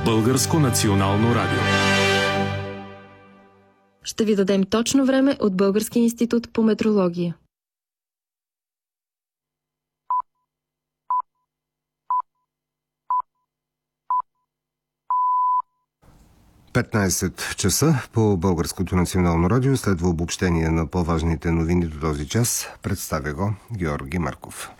Българско национално радио. Ще ви дадем точно време от Българския институт по метрология. 15 часа по Българското национално радио следва обобщение на по-важните новини до този час. Представя го Георги Марков.